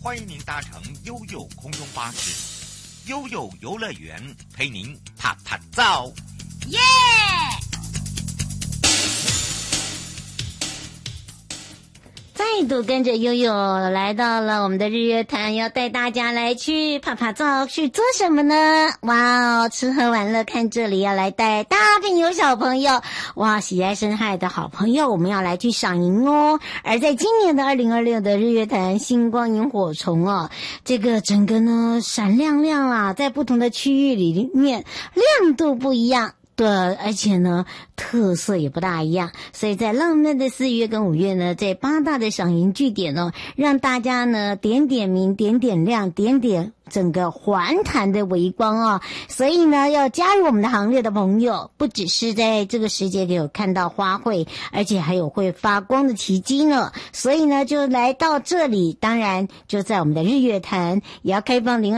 欢迎您搭乘悠悠空中巴士，悠悠游乐园陪您啪啪照。 耶！再度跟着悠悠来到了我们的日月潭，要带大家来去啪啪照，去做什么呢？哇哦，吃喝玩乐看这里，要来带大朋友小朋友，哇，喜爱生态的好朋友，我们要来去赏萤哦。而在今年的2026的日月潭星光萤火虫哦，这个整个呢闪亮亮啦，在不同的区域里面亮度不一样。对，而且呢，特色也不大一样，所以在浪漫的4月跟5月呢，在8大的赏萤据点呢，让大家呢点点名、点点亮、点点整个环潭的微光啊，所以呢，要加入我们的行列的朋友，不只是在这个时节有看到花卉，而且还有会发光的奇迹呢。所以呢，就来到这里，当然就在我们的日月潭，也要开放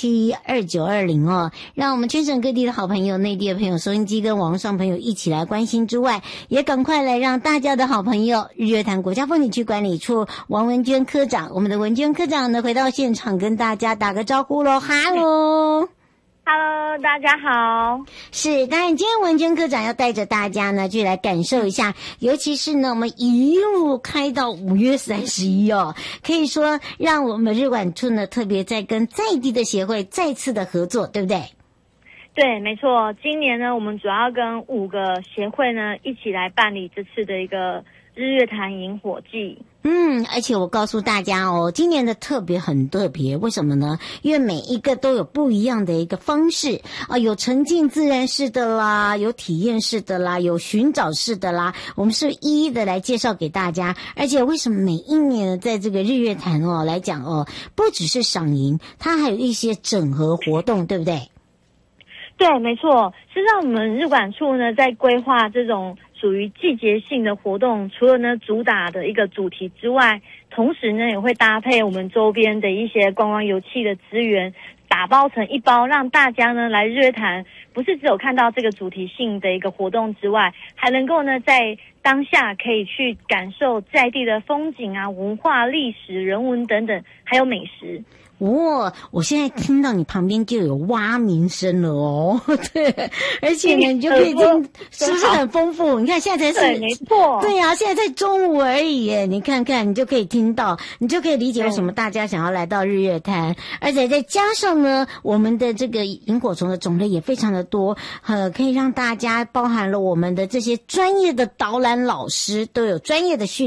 02372920哦，让我们全省各地的好朋友、内地的朋友、收音机跟网络上朋友一起来关心之外，也赶快来让大家的好朋友日月潭国家风景区管理处王文娟科长，我们的文娟科长呢回到现场跟大家打个招呼咯。哈喽 Hello， 大家好。 是，当然今天文娟科长要带着大家呢，就来感受一下，尤其是呢，我们一路开到5月31哦，可以说让我们日管处呢特别在跟在地的协会再次的合作，对不对？ 对，没错。今年呢，我们主要跟5个协会呢一起来办理这次的一个日月潭萤火季。 而且我告诉大家哦，今年的很特别，为什么呢？因为每一个都有不一样的一个方式啊，有沉浸自然式的啦，有体验式的啦，有寻找式的啦，我们是一一的来介绍给大家。而且为什么每一年在这个日月潭哦来讲哦，不只是赏萤，它还有一些整合活动，对不对？ 对，没错。实际上，我们日管处呢在规划这种属于季节性的活动，除了呢主打的一个主题之外，同时呢也会搭配我们周边的一些观光游憩的资源，打包成一包，让大家呢来日月潭，不是只有看到这个主题性的一个活动之外，还能够呢在当下可以去感受在地的风景啊、文化、历史、人文等等，还有美食。 我现在听到你旁边就有蛙鸣声了哦，对，而且呢，你就可以听，是不是很丰富？你看现在才是， 对，没错， 对啊，现在才中午而已耶，你看看，你就可以听到，你就可以理解为什么大家想要来到日月潭，而且再加上呢，我们的这个萤火虫的种类也非常的多，可以让大家包含了我们的这些专业的导览老师都有专业的训